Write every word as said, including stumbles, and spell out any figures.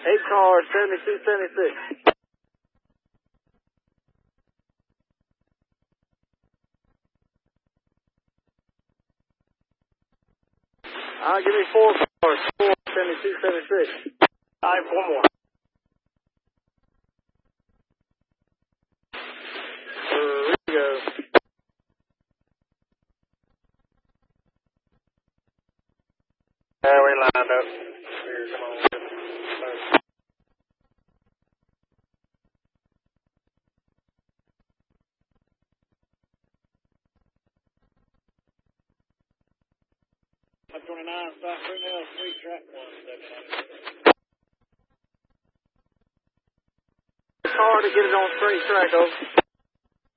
Eight cars, seventy-two seventy-six. All right, give me four cars, four, seventy-two seventy-six. All right, four more. Here we go. Yeah, we lined up. Here, come on. twenty-nine, stop Brunel, three, track one, seven. It's hard to get it on straight track, though.